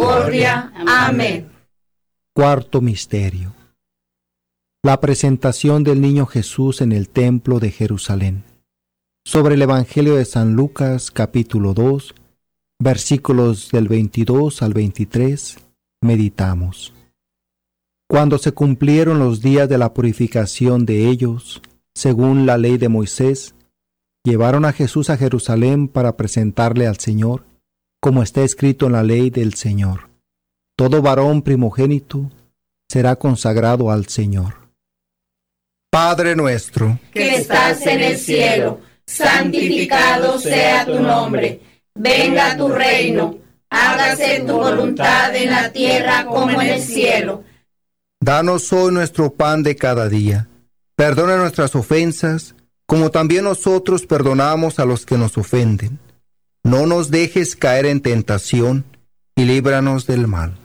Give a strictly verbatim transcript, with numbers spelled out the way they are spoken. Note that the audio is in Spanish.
misericordia. Amén. Cuarto misterio: la presentación del niño Jesús en el templo de Jerusalén. Sobre el Evangelio de San Lucas, capítulo dos, versículos del veintidós al veintitrés, meditamos. Cuando se cumplieron los días de la purificación de ellos, según la ley de Moisés, llevaron a Jesús a Jerusalén para presentarle al Señor, como está escrito en la ley del Señor. Todo varón primogénito será consagrado al Señor. Padre nuestro, que estás en el cielo, santificado sea tu nombre. Venga tu reino, hágase tu voluntad en la tierra como en el cielo. Danos hoy nuestro pan de cada día. Perdona nuestras ofensas, como también nosotros perdonamos a los que nos ofenden. No nos dejes caer en tentación, y líbranos del mal.